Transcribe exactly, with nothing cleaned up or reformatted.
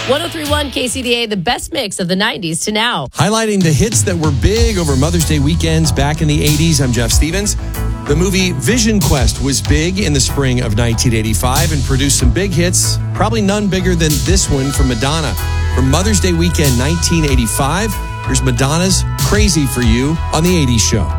one oh three point one K C D A, the best mix of the nineties to now. Highlighting the hits that were big over Mother's Day weekends back in the eighties, I'm Jeff Stevens. The movie Vision Quest was big in the spring of nineteen eighty-five and produced some big hits, probably none bigger than this one from Madonna. From Mother's Day weekend nineteen eighty-five, here's Madonna's Crazy for You on The eighties Show.